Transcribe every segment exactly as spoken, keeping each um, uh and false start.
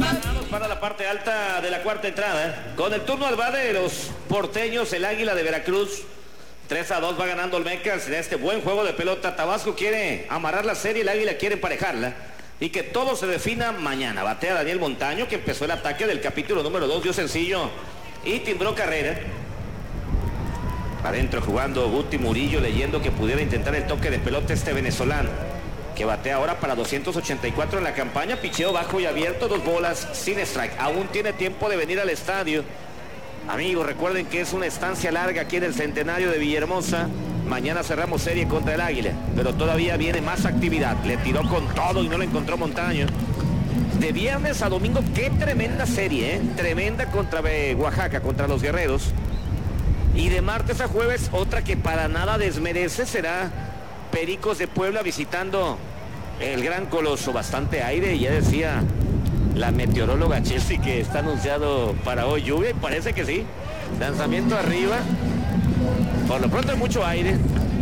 Para la parte alta de la cuarta entrada, con el turno al va de los porteños, el Águila de Veracruz. tres a dos va ganando Olmecas en este buen juego de pelota. Tabasco quiere amarrar la serie, el Águila quiere emparejarla y que todo se defina mañana. Batea Daniel Montaño, que empezó el ataque del capítulo número dos, dio sencillo y timbró carrera. Adentro jugando Guti Murillo, leyendo que pudiera intentar el toque de pelota este venezolano, que batea ahora para doscientos ochenta y cuatro en la campaña. Picheo bajo y abierto, dos bolas sin strike. Aún tiene tiempo de venir al estadio. Amigos, recuerden que es una estancia larga aquí en el Centenario de Villahermosa. Mañana cerramos serie contra el Águila, pero todavía viene más actividad. Le tiró con todo y no le encontró Montaño. De viernes a domingo, qué tremenda serie, ¿eh? Tremenda contra Oaxaca, contra los Guerreros. Y de martes a jueves, otra que para nada desmerece será Pericos de Puebla visitando el Gran Coloso. Bastante aire, y ya decía la meteoróloga Chelsea que está anunciado para hoy lluvia, y parece que sí. Lanzamiento arriba, por lo pronto hay mucho aire,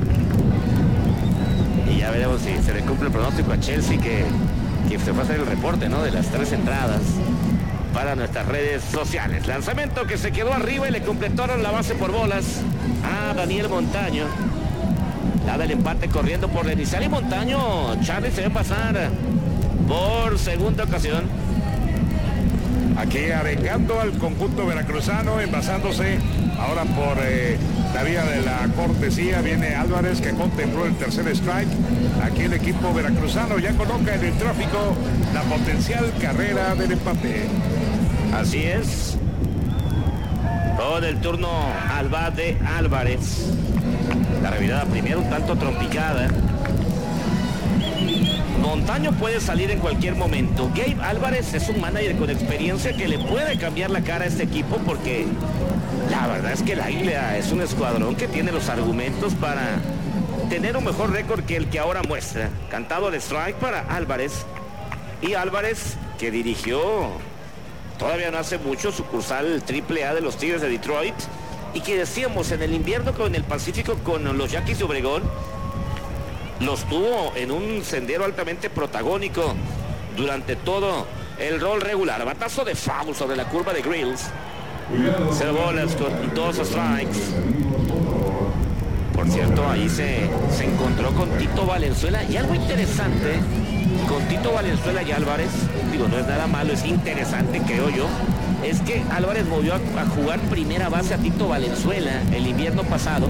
y ya veremos si se le cumple el pronóstico a Chelsea, que, que se va a hacer el reporte, ¿no?, de las tres entradas para nuestras redes sociales. Lanzamiento que se quedó arriba y le completaron la base por bolas a Daniel Montaño. Dada el empate corriendo por Lenizal y Montaño. Charlie se ve pasar por segunda ocasión. Aquí arengando al conjunto veracruzano, envasándose ahora por eh, la vía de la cortesía. Viene Álvarez, que contempló el tercer strike. Aquí el equipo veracruzano ya coloca en el tráfico la potencial carrera del empate. Así es. Con el turno al bat de Álvarez. La revirada primero un tanto trompicada. Montaño puede salir en cualquier momento. Gabe Álvarez es un manager con experiencia que le puede cambiar la cara a este equipo, porque la verdad es que el Águila es un escuadrón que tiene los argumentos para tener un mejor récord que el que ahora muestra. Cantado de strike para Álvarez. Y Álvarez, que dirigió todavía no hace mucho sucursal triple A de los Tigres de Detroit, y que decíamos en el invierno con el Pacífico con los Yaquis de Obregón, los tuvo en un sendero altamente protagónico durante todo el rol regular. Batazo de foul sobre la curva de Grills. Cero bolas con dos strikes. Por cierto, ahí se, se encontró con Tito Valenzuela, y algo interesante con Tito Valenzuela y Álvarez, digo, no es nada malo, es interesante, creo yo, es que Álvarez movió a, a jugar primera base a Tito Valenzuela el invierno pasado,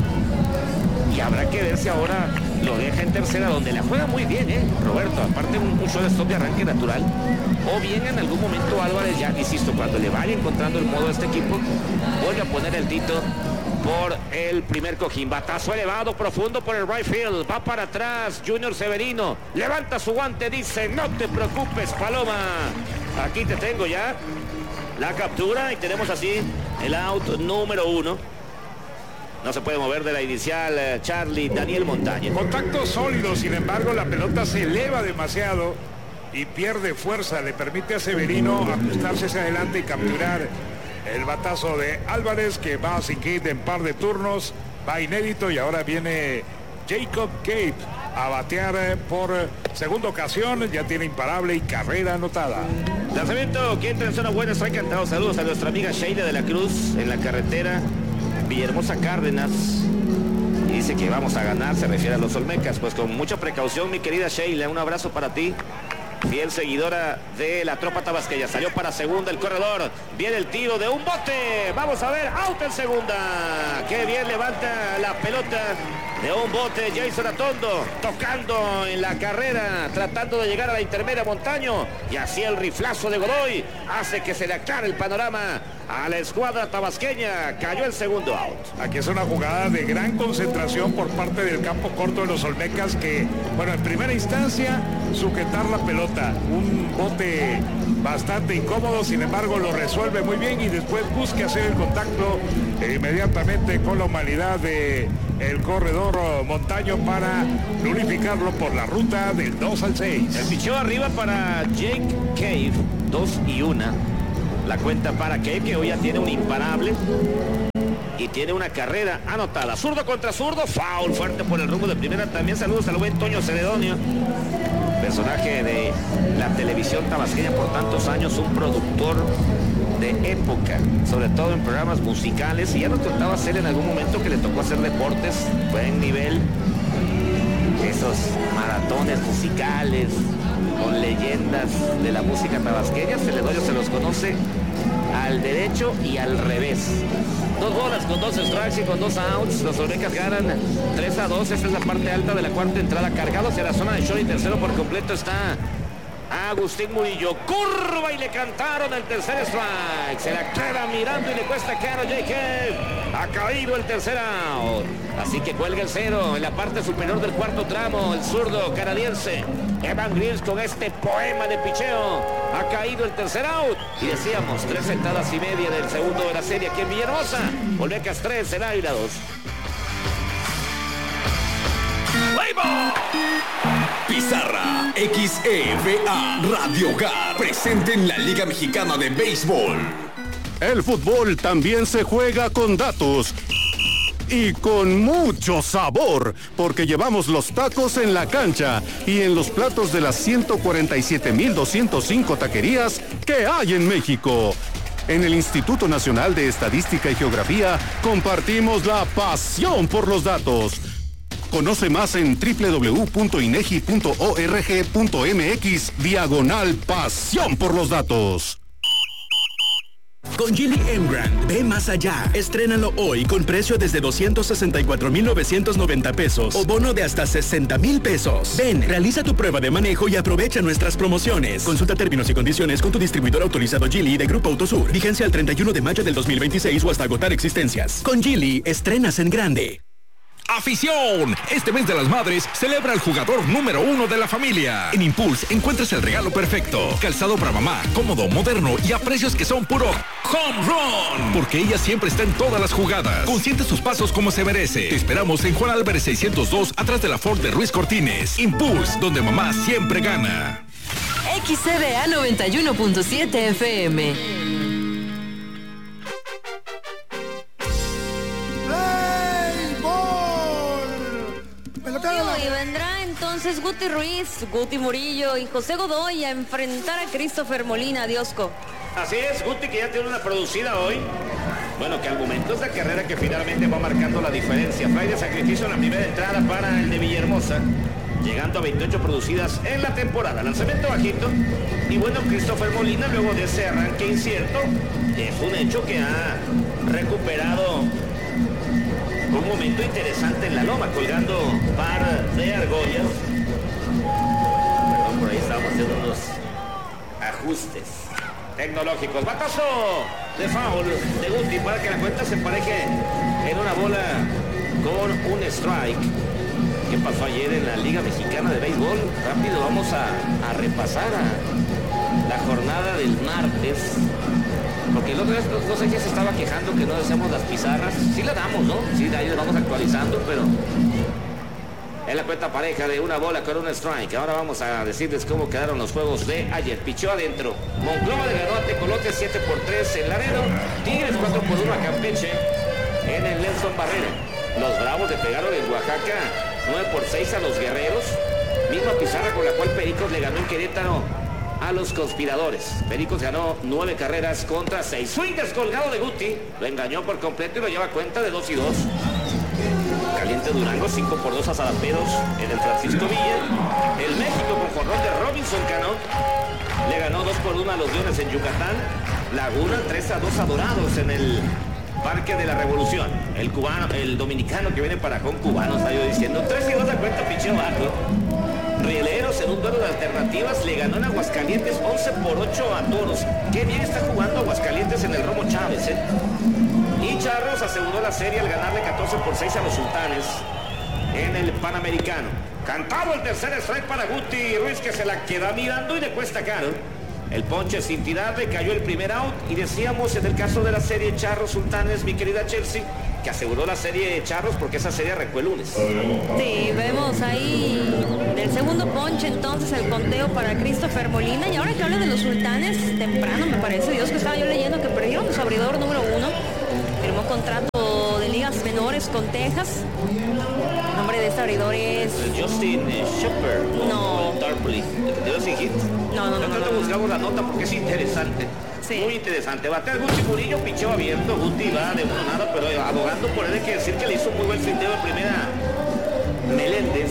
y habrá que ver si ahora lo deja en tercera, donde la juega muy bien, ¿eh? Roberto, aparte un, un shortstop de arranque natural, o bien en algún momento Álvarez, ya insisto, cuando le vaya encontrando el modo a este equipo, vuelve a poner el Tito por el primer cojín. Batazo elevado, profundo por el right field, va para atrás Junior Severino, levanta su guante, dice: no te preocupes, Paloma, aquí te tengo ya. La captura, y tenemos así el out número uno. No se puede mover de la inicial eh, Charlie Daniel Montaño. Contacto sólido, sin embargo la pelota se eleva demasiado y pierde fuerza. Le permite a Severino ajustarse hacia adelante y capturar el batazo de Álvarez, que va sin hit en par de turnos, va inédito, y ahora viene Jacob Cape a batear por segunda ocasión. Ya tiene imparable y carrera anotada. Lanzamiento que entra en zona buena, está encantado. Saludos a nuestra amiga Sheila de la Cruz en la carretera Villahermosa Cárdenas. Y dice que vamos a ganar, se refiere a los Olmecas. Pues con mucha precaución, mi querida Sheila, un abrazo para ti, fiel seguidora de la tropa tabasqueña. Salió para segunda el corredor, viene el tiro de un bote, vamos a ver, out en segunda. Qué bien levanta la pelota de un bote Jason Atondo, tocando en la carrera, tratando de llegar a la intermedia Montaño, y así el riflazo de Godoy hace que se le aclare el panorama a la escuadra tabasqueña. Cayó el segundo out. Aquí es una jugada de gran concentración por parte del campo corto de los Olmecas, que, bueno, en primera instancia sujetar la pelota, un bote bastante incómodo, sin embargo lo resuelve muy bien, y después busca hacer el contacto e inmediatamente con la humanidad de el corredor Montaño para nulificarlo por la ruta del dos al seis. El picheo arriba para Jake Cave, dos y una. La cuenta para Cave, que hoy ya tiene un imparable y tiene una carrera anotada. Zurdo contra zurdo, foul fuerte por el rumbo de primera. También saludos al buen Toño Celedonio. personaje de la televisión tabasqueña por tantos años, un productor de época, sobre todo en programas musicales, y ya nos tocaba hacer en algún momento que le tocó hacer deportes, buen nivel, esos maratones musicales con leyendas de la música tabasqueña. Celedonio se los conoce al derecho y al revés. Dos bolas con dos strikes y con dos outs. Los Olmecas ganan tres a dos. Esta es la parte alta de la cuarta entrada. Cargados hacia la zona de short y tercero por completo está Agustín Murillo. Curva y le cantaron el tercer strike. Se la queda mirando y le cuesta caro J K. Ha caído el tercer out. Así que cuelga el cero en la parte superior del cuarto tramo. El zurdo canadiense Evan Grills con este poema de picheo. Ha caído el tercer out. Y decíamos, tres entradas y media del segundo de la serie aquí en Villahermosa. Olmecas tres, el Águila dos. Pizarra X E V A Radio Hogar presente en la Liga Mexicana de Béisbol. El fútbol también se juega con datos y con mucho sabor, porque llevamos los tacos en la cancha y en los platos de las ciento cuarenta y siete mil doscientos cinco taquerías que hay en México. En el Instituto Nacional de Estadística y Geografía compartimos la pasión por los datos. Conoce más en doble u doble u doble u punto inegi punto org punto mx diagonal pasión por los datos. Con Geely Emgrand, ve más allá. Estrénalo hoy con precio desde doscientos sesenta y cuatro mil novecientos noventa pesos o bono de hasta sesenta mil pesos. Ven, realiza tu prueba de manejo y aprovecha nuestras promociones. Consulta términos y condiciones con tu distribuidor autorizado Geely de Grupo Autosur. Vigencia al treinta y uno de mayo del dos mil veintiséis o hasta agotar existencias. Con Geely, estrenas en grande. ¡Afición! Este mes de las madres celebra al jugador número uno de la familia. En Impulse encuentras el regalo perfecto. Calzado para mamá, cómodo, moderno y a precios que son puro home run. Porque ella siempre está en todas las jugadas. Consiente sus pasos como se merece. Te esperamos en Juan Álvarez seiscientos dos, atrás de la Ford de Ruiz Cortines. Impulse, donde mamá siempre gana. X C V A noventa y uno punto siete F M. Y vendrá entonces Guti Ruiz, Guti Murillo y José Godoy a enfrentar a Christopher Molina. Diosco. Así es, Guti, que ya tiene una producida hoy. Bueno, que al momento es la carrera que finalmente va marcando la diferencia. Fly de sacrificio en la primera entrada para el de Villahermosa, llegando a veintiocho producidas en la temporada. Lanzamiento bajito. Y bueno, Christopher Molina, luego de ese arranque incierto, es un hecho que ha recuperado un momento interesante en la loma, colgando par de argollas. Perdón, por ahí estábamos haciendo unos ajustes tecnológicos. Batazo de foul de Guti para que la cuenta se empareje en una bola con un strike. ¿Qué pasó ayer en la Liga Mexicana de Béisbol? Rápido vamos a, a repasar a la jornada del martes. Porque el otro día, no sé quién se estaba quejando que no hacemos las pizarras. Sí la damos, ¿no? Sí, de ahí las vamos actualizando, pero en la cuenta pareja de una bola con un strike. Ahora vamos a decirles cómo quedaron los juegos de ayer. Pichó adentro. Monclova le ganó a Tecolote siete por tres en Laredo. Tigres cuatro por uno a Campeche en el Nelson Barrera. Los Bravos le pegaron en Oaxaca nueve por seis a los Guerreros. Misma pizarra con la cual Pericos le ganó en Querétaro a los Conspiradores. Pericos ganó nueve carreras contra seis. Swing descolgado de Guti. Lo engañó por completo y lo lleva a cuenta de dos y dos. Caliente Durango, cinco por dos a Zaraperos en el Francisco Villa. El México con jonrón de Robinson Cano le ganó dos por uno a los Leones en Yucatán. Laguna tres a dos a Dorados en el Parque de la Revolución. El cubano, el dominicano que viene para con cubano, está yo diciendo. tres y dos a cuenta, picheo bajo. Rieleros en un duelo de alternativas le ganó en Aguascalientes once por ocho a Toros. Qué bien está jugando Aguascalientes en el Romo Chávez, ¿eh? Y Charros aseguró la serie al ganarle catorce por seis a los Sultanes en el Panamericano. Cantado el tercer strike para Guti Ruiz, que se la queda mirando y le cuesta caro. El ponche sin tirar, le cayó el primer out. Y decíamos en el caso de la serie Charros Sultanes, mi querida Chelsea, que aseguró la serie Charros porque esa serie arrancó el lunes. Sí, vemos ahí del segundo ponche entonces el conteo para Christopher Molina. Y ahora que habla de los Sultanes, temprano me parece, Dios, que estaba yo leyendo que perdieron su abridor número uno. Firmó contrato de ligas menores abridores con Texas. El nombre de este abridor es... Justin eh, Shepard. No. Tarpley. ¿De los hits? No, no, no. Nosotros no, no. buscamos la nota porque es interesante. Sí. Muy interesante. Batea el Guti Murillo, picheo abierto. Guti va de uno nada, pero abogando por él hay que decir que le hizo muy buen fildeo en primera Meléndez.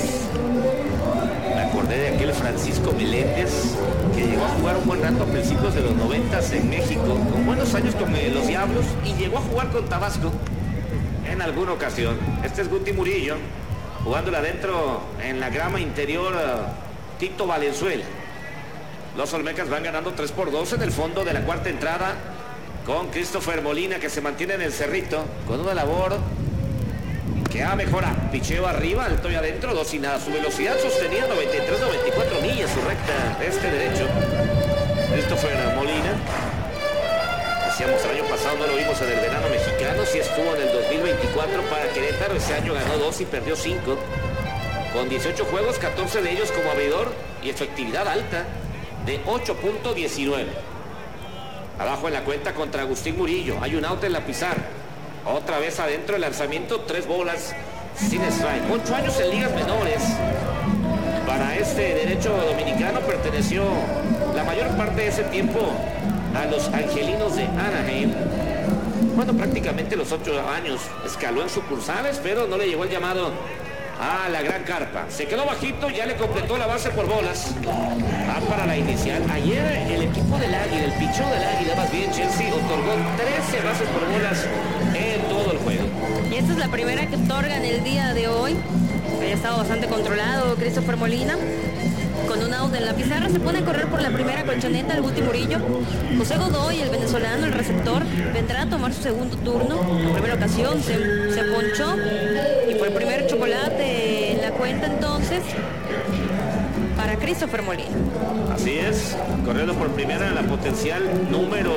Me acordé de aquel Francisco Meléndez que llegó a jugar un buen rato a principios de los noventas en México, con buenos años con eh, los Diablos, y llegó a jugar con Tabasco en alguna ocasión. Este es Guti Murillo, jugándola adentro en la grama interior uh, Tito Valenzuela. Los Olmecas van ganando tres por dos en el fondo de la cuarta entrada con Christopher Molina, que se mantiene en el cerrito con una labor que ha mejorado. Picheo arriba, alto y adentro, dos y nada. Su velocidad sostenida noventa y tres noventa y cuatro millas, su recta este derecho. Christopher Molina, decíamos el año pasado no lo vimos en el verano mexicano, sí estuvo en el dos mil veinticuatro para Querétaro. Ese año ganó dos y perdió cinco, con dieciocho juegos, catorce de ellos como abridor y efectividad alta de ocho punto diecinueve. Abajo en la cuenta contra Agustín Murillo, hay un out en la pizarra. Otra vez adentro el lanzamiento, tres bolas sin strike. Ocho años en ligas menores. Para este derecho dominicano perteneció la mayor parte de ese tiempo a los Angelinos de Anaheim. Bueno, prácticamente los ocho años escaló en sucursales, pero no le llegó el llamado a la gran carpa. Se quedó bajito, ya le completó la base por bolas. Va para la inicial. Ayer el equipo del Águila, el pichón del Águila, más bien Chelsea, otorgó trece bases por bolas en todo el juego. Y esta es la primera que otorgan el día de hoy. Ha estado bastante controlado Christopher Molina. Con un out en la pizarra se pone a correr por la primera colchoneta el Guti Murillo. José Godoy, el venezolano, el receptor, vendrá a tomar su segundo turno. En primera ocasión se, se ponchó y fue el primer chocolate en la cuenta entonces para Christopher Molina. Así es, corriendo por primera la potencial número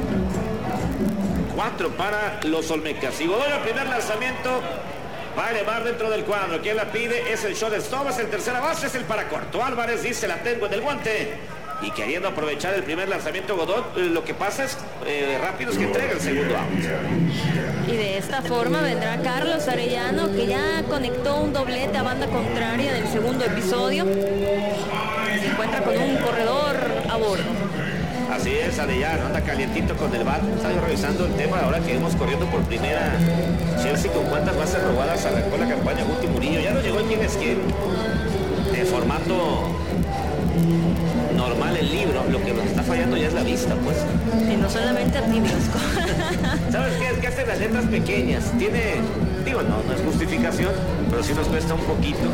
cuatro para los Olmecas. Y Godoy, el primer lanzamiento, va a elevar dentro del cuadro. Quien la pide es el shortstop, es el tercera base, es el para corto. Álvarez dice, la tengo en el guante. Y queriendo aprovechar el primer lanzamiento Godoy, lo que pasa es eh, rápido es que entrega el segundo out. Y de esta forma vendrá Carlos Arellano, que ya conectó un doblete a banda contraria del segundo episodio. Se encuentra con un corredor a bordo. Así es, Arellano anda calientito con el bat. Está revisando el tema ahora que vemos corriendo por primera Chelsea con cuántas bases robadas arrancó la campaña Guti Murillo. Ya no llegó el quién es quién de formato normal el libro. Lo que nos está fallando ya es la vista, pues. Y no solamente Artibiosco. ¿Sabes qué? Es que hacen las letras pequeñas. Tiene, digo, no, no es justificación, pero sí nos cuesta un poquito.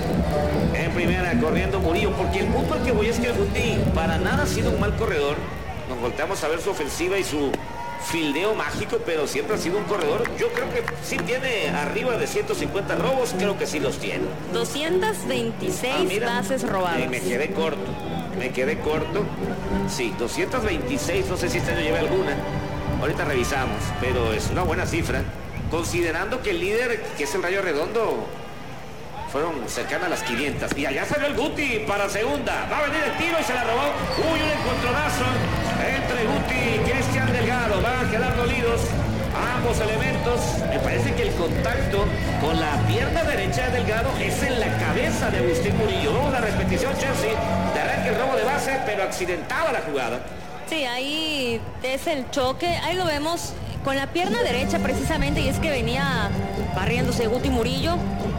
En primera, corriendo Murillo, porque el punto al que voy es que el Guti para nada ha sido un mal corredor. Nos volteamos a ver su ofensiva y su fildeo mágico, pero siempre ha sido un corredor. Yo creo que sí tiene arriba de ciento cincuenta robos, creo que sí los tiene. doscientas veintiséis ah, mira, bases robadas. Eh, me quedé corto, me quedé corto. Sí, doscientas veintiséis, no sé si este año lleva alguna. Ahorita revisamos, pero es una buena cifra, considerando que el líder, que es el Rayo Redondo, fueron cercanas a las quinientas. Y allá salió el Guti para segunda. Va a venir el tiro y se la robó. Uy, un encontronazo entre Guti y Cristian Delgado. Van a quedar dolidos ambos elementos. Me parece que el contacto con la pierna derecha de Delgado es en la cabeza de Agustín Murillo. Vamos a la repetición, Chelsea. De arranque el robo de base, pero accidentada la jugada. Sí, ahí es el choque. Ahí lo vemos con la pierna derecha precisamente. Y es que venía barriéndose Guti Murillo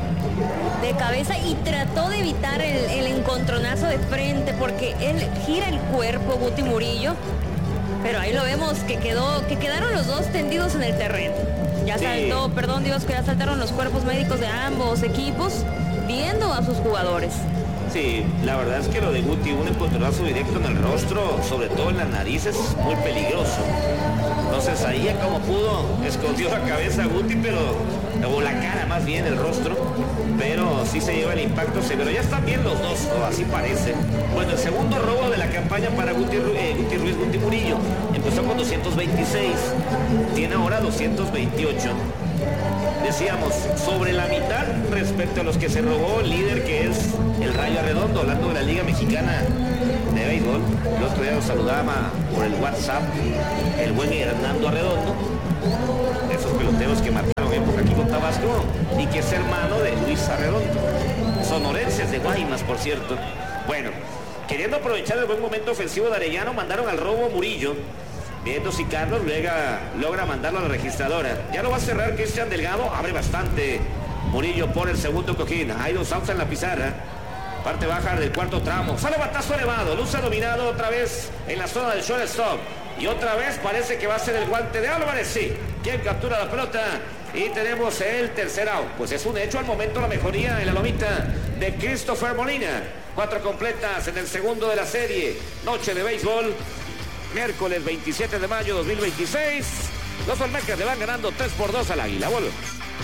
de cabeza y trató de evitar el, el encontronazo de frente porque él gira el cuerpo, Guti Murillo, pero ahí lo vemos que quedó, que quedaron los dos tendidos en el terreno. Ya sí. saltó, perdón Dios, que ya saltaron los cuerpos médicos de ambos equipos viendo a sus jugadores. Sí, la verdad es que lo de Guti, un encontronazo directo en el rostro, sobre todo en las narices, es muy peligroso. Entonces ahí como pudo, escondió la cabeza a Guti, pero, o la cara más bien, el rostro, pero sí se lleva el impacto severo. Ya están bien los dos, o así parece. Bueno, el segundo robo de la campaña para Guti, eh, Guti Ruiz, Guti Murillo, empezó con doscientos veintiséis, tiene ahora doscientos veintiocho. Decíamos, sobre la mitad respecto a los que se robó, el líder que es el Rayo Redondo, hablando de la Liga Mexicana de Béisbol. El otro día nos saludaba por el WhatsApp el buen Hernando Arredondo, esos peloteros que marcaron jugaron época aquí con Tabasco y que es hermano de Luis Arredondo. Sonorenses de Guaymas, por cierto. Bueno, queriendo aprovechar el buen momento ofensivo de Arellano, mandaron al robo Murillo. Viendo si Carlos logra, logra mandarlo a la registradora. Ya lo va a cerrar Cristian Delgado. Abre bastante Murillo por el segundo cojín. Hay dos outs en la pizarra. Parte baja del cuarto tramo. Sale batazo elevado. Luz ha dominado otra vez en la zona del shortstop. Y otra vez parece que va a ser el guante de Álvarez. Sí. ¿Quién captura la pelota? Y tenemos el tercer out. Pues es un hecho al momento la mejoría en la lomita de Christopher Molina. Cuatro completas en el segundo de la serie. Noche de béisbol. Miércoles veintisiete de mayo dos mil veintiséis. Los Olmecas le van ganando tres por dos al Águila. Bolo.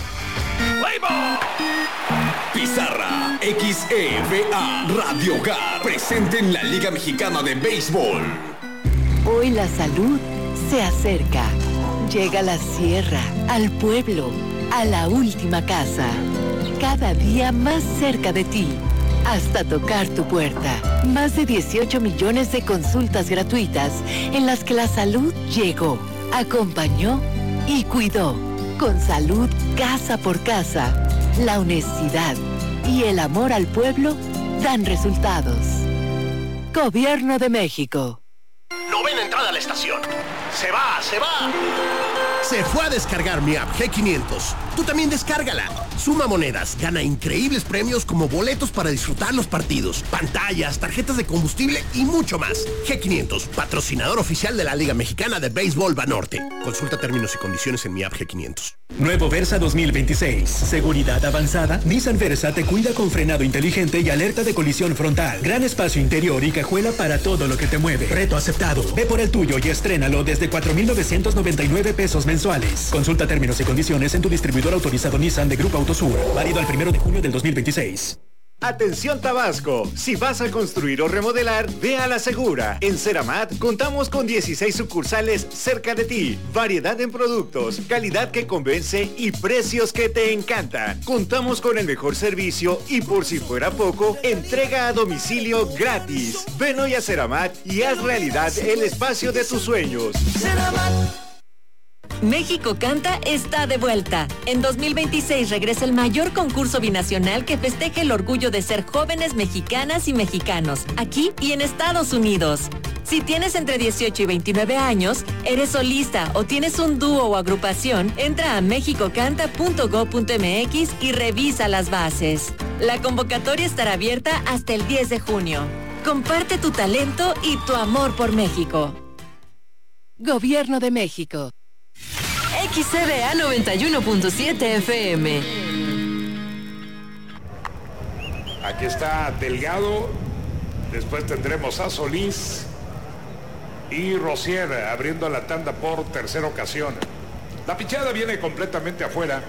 Pizarra X E V A Radio Hogar presente en la Liga Mexicana de Béisbol. Hoy la salud se acerca. Llega a la sierra, al pueblo, a la última casa. Cada día más cerca de ti. Hasta tocar tu puerta. Más de dieciocho millones de consultas gratuitas en las que la salud llegó, acompañó y cuidó. Con salud casa por casa, la honestidad y el amor al pueblo dan resultados. Gobierno de México. Novena entrada a la estación. Se va, se va. Se fue a descargar mi app G quinientos. Tú también descárgala. Suma monedas, gana increíbles premios como boletos para disfrutar los partidos, pantallas, tarjetas de combustible y mucho más. G quinientos, patrocinador oficial de la Liga Mexicana de Béisbol Banorte. Consulta términos y condiciones en mi app G quinientos. Nuevo Versa dos mil veintiséis. Seguridad avanzada. Nissan Versa te cuida con frenado inteligente y alerta de colisión frontal. Gran espacio interior y cajuela para todo lo que te mueve. Reto aceptado. Ve por el tuyo y estrénalo desde cuatro mil novecientos noventa y nueve pesos mensuales. Consulta términos y condiciones en tu distribuidor autorizado Nissan de Grupo Autosur. Válido al primero de junio del dos mil veintiséis. Atención Tabasco, si vas a construir o remodelar, ve a la segura. En Ceramat contamos con dieciséis sucursales cerca de ti, variedad en productos, calidad que convence y precios que te encantan. Contamos con el mejor servicio y por si fuera poco, entrega a domicilio gratis. Ven hoy a Ceramat y haz realidad el espacio de tus sueños. Ceramat. México Canta está de vuelta. En dos mil veintiséis regresa el mayor concurso binacional que festeja el orgullo de ser jóvenes mexicanas y mexicanos, aquí y en Estados Unidos. Si tienes entre dieciocho y veintinueve años, eres solista o tienes un dúo o agrupación, entra a mexico canta punto gob punto m x y revisa las bases. La convocatoria estará abierta hasta el diez de junio. Comparte tu talento y tu amor por México. Gobierno de México. X C V A noventa y uno punto siete F M. Aquí está Delgado. Después tendremos a Solís y Rosier abriendo la tanda por tercera ocasión. La pichada viene completamente afuera.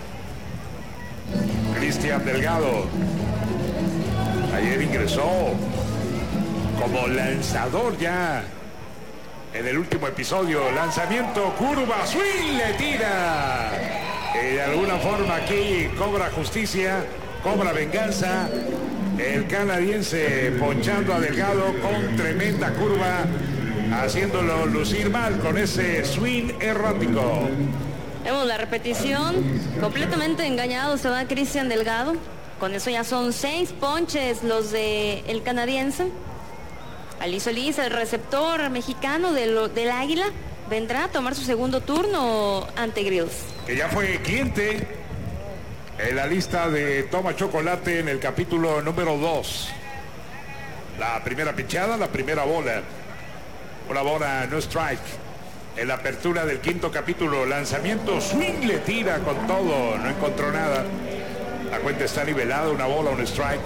Cristian Delgado ayer ingresó como lanzador ya en el último episodio. Lanzamiento, curva, swing, le tira. Y de alguna forma aquí cobra justicia, cobra venganza. El canadiense ponchando a Delgado con tremenda curva, haciéndolo lucir mal con ese swing errático. Vemos la repetición, completamente engañado se va Cristian Delgado. Con eso ya son seis ponches los de el canadiense. Ali Solís, el receptor mexicano de lo, del Águila, vendrá a tomar su segundo turno ante Grills. Que ya fue cliente en la lista de Toma Chocolate en el capítulo número dos. La primera pichada, la primera bola. Una bola no strike. En la apertura del quinto capítulo, lanzamiento, swing, le tira con todo, no encontró nada. La cuenta está nivelada, una bola, un strike.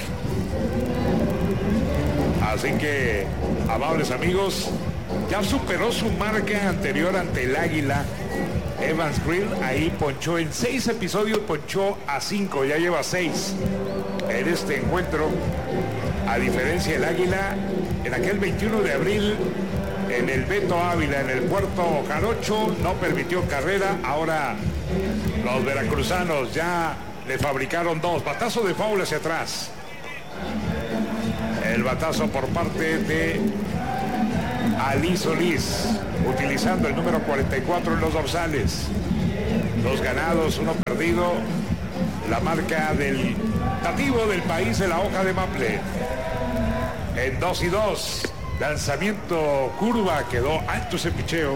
Así que, amables amigos, ya superó su marca anterior ante el Águila. Evans Grill ahí ponchó en seis episodios, ponchó a cinco, ya lleva seis en este encuentro. A diferencia del Águila, en aquel veintiuno de abril, en el Beto Ávila, en el Puerto Jarocho, no permitió carrera. Ahora los veracruzanos ya le fabricaron dos. Batazo de foul hacia atrás. El batazo por parte de Ali Solís, utilizando el número cuarenta y cuatro en los dorsales. dos ganados, uno perdido. La marca del nativo del país de la hoja de maple. En dos y dos. Lanzamiento curva, quedó alto ese picheo.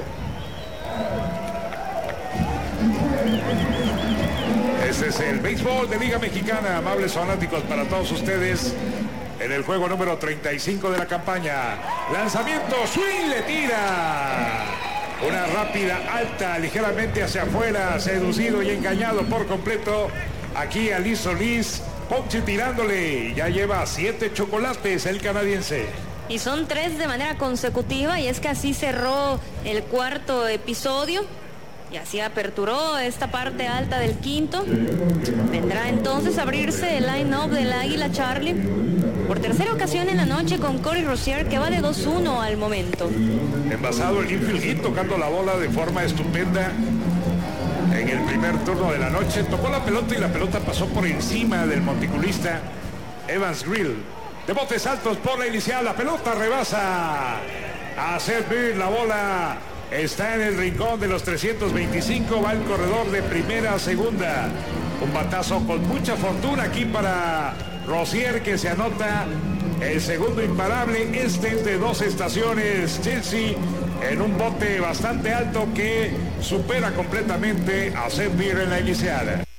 Este es el béisbol de Liga Mexicana, amables fanáticos, para todos ustedes. En el juego número treinta y cinco de la campaña. Lanzamiento, swing, le tira. Una rápida, alta, ligeramente hacia afuera, seducido y engañado por completo. Aquí a Liz Solís, Ponche tirándole. Ya lleva siete chocolates el canadiense. Y son tres de manera consecutiva, y es que así cerró el cuarto episodio. Y así aperturó esta parte alta del quinto. Vendrá entonces a abrirse el line-up del Águila Charlie. Por tercera ocasión en la noche con Corey Rosier, que va de dos uno al momento. Envasado el infield hit, tocando la bola de forma estupenda. En el primer turno de la noche, tocó la pelota y la pelota pasó por encima del monticulista Evans Grill. De botes altos por la inicial, la pelota rebasa a Seth Beer, la bola está en el rincón de los trescientos veinticinco, va el corredor de primera a segunda. Un batazo con mucha fortuna aquí para Rosier, que se anota el segundo imparable. Este es de dos estaciones, Chelsea, en un bote bastante alto que supera completamente a Seth Beer en la inicial.